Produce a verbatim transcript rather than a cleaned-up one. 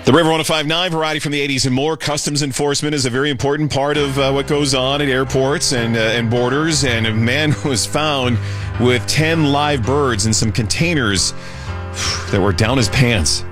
The River one oh five point nine variety from the eighties and more. Customs enforcement is a very important part of uh, what goes on at airports and uh, and borders. And a man was found with ten live birds in some containers that were down his pants.